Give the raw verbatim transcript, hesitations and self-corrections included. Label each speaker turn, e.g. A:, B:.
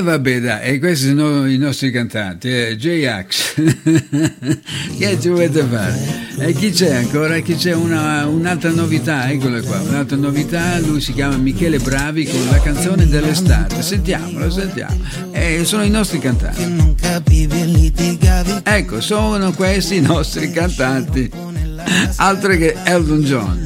A: Vabbè, dai, e questi sono i nostri cantanti, eh, J-Ax. Che ci volete fare? E chi c'è ancora? Chi c'è una, un'altra novità? Eccola qua, un'altra novità. Lui si chiama Michele Bravi con la canzone dell'estate. Sentiamolo, sentiamo. E sono i nostri cantanti. Ecco, sono questi i nostri cantanti. Altro che Elton John.